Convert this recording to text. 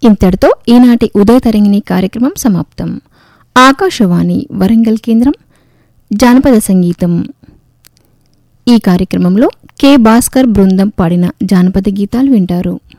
ఇంతటితో ఈనాటి ఉదయ తరంగిణి కార్యక్రమం సమాప్తం. ఆకాశవాణి వరంగల్ కేంద్రం జానపద సంగీతం. ఈ కార్యక్రమంలో కె భాస్కర్ బృందం పాడిన జానపద గీతాలు వింటారు.